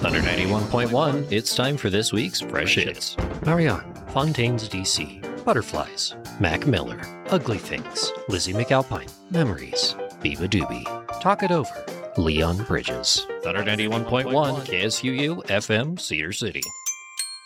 Thunder 91.1, it's time for this week's Fresh Hits. Marianne, Fontaine's DC, Butterflies, Mac Miller, Ugly Things, Lizzie McAlpine, Memories, Biba Doobie, Talk It Over, Leon Bridges. Thunder 91.1, KSUU, FM, Cedar City.